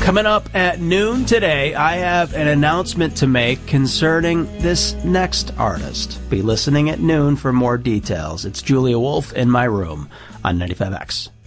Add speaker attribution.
Speaker 1: Coming up at noon today, I have an announcement to make concerning this next artist. Be listening at noon for more details. It's Julia Wolf in my room on 95X.